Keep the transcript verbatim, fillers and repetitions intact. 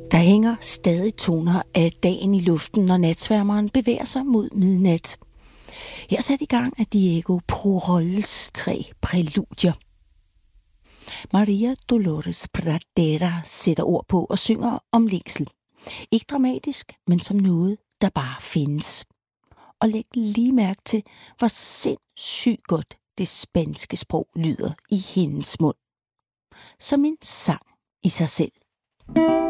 Der hænger stadig toner af dagen i luften, når natsværmeren bevæger sig mod midnat. Her er sat i gang af Diego Porolles tre præludier. Maria Dolores Pradera sætter ord på og synger om længsel. Ikke dramatisk, men som noget, der bare findes. Og læg lige mærke til, hvor sindssygt godt det spanske sprog lyder i hendes mund. Som en sang i sig selv.